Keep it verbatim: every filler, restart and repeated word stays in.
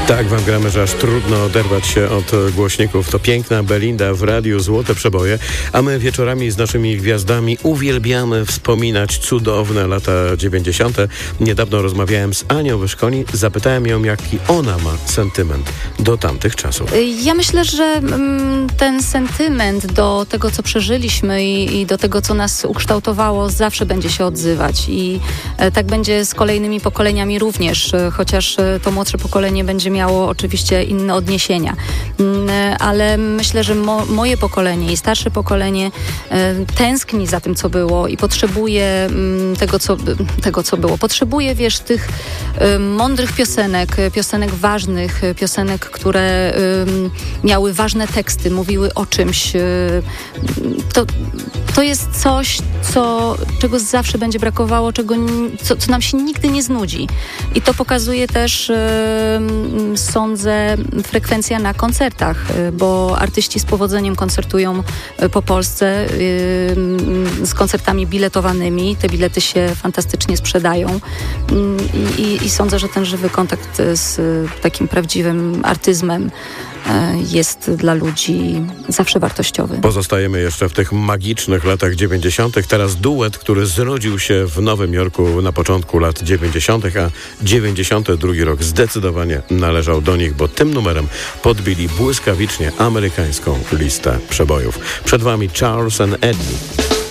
Tak wam gramy, że aż trudno oderwać się od głośników. To piękna Belinda w radiu Złote Przeboje, a my wieczorami z naszymi gwiazdami uwielbiamy wspominać cudowne lata dziewięćdziesiąte. Niedawno rozmawiałem z Anią Wyszkoni, zapytałem ją, jaki ona ma sentyment do tamtych czasów. Ja myślę, że mm, ten sentyment do tego, co przeżyliśmy i, i do tego, co nas ukształtowało, zawsze będzie się odzywać i e, tak będzie z kolejnymi pokoleniami również, e, chociaż e, to młodsze pokolenie będzie miało oczywiście inne odniesienia. Ale myślę, że mo, moje pokolenie i starsze pokolenie e, tęskni za tym, co było i potrzebuje m, tego, co, tego, co było. Potrzebuje, wiesz, tych e, mądrych piosenek, piosenek ważnych, piosenek, które e, miały ważne teksty, mówiły o czymś. E, to, to jest coś, co, czego zawsze będzie brakowało, czego, co, co nam się nigdy nie znudzi. I to pokazuje też e, sądzę, frekwencja na koncertach, bo artyści z powodzeniem koncertują po Polsce z koncertami biletowanymi. Te bilety się fantastycznie sprzedają i, i, i sądzę, że ten żywy kontakt z takim prawdziwym artyzmem jest dla ludzi zawsze wartościowy. Pozostajemy jeszcze w tych magicznych latach dziewięćdziesiątych. Teraz duet, który zrodził się w Nowym Jorku na początku lat dziewięćdziesiątych, a dziewięćdziesiąty drugi rok zdecydowanie należał do nich, bo tym numerem podbili błyskawicznie amerykańską listę przebojów. Przed wami Charles and Eddie.